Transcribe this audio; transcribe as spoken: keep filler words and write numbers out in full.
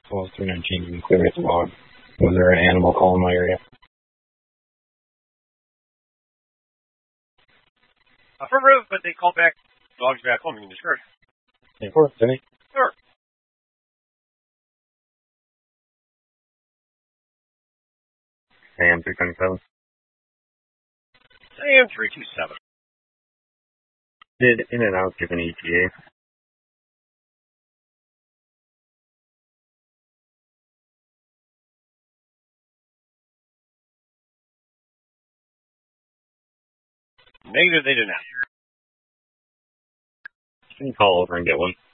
twelve three nineteen in Clearwater Log. Was there an animal call in my area? Affirmative, but they call back. Dog's back home. You can discourage. Yeah, four, Cindy. Sure. Sam three twenty-seven. Sam three two seven. Did In and Out give an E T A? Negative, they did not. Can you call over and get one?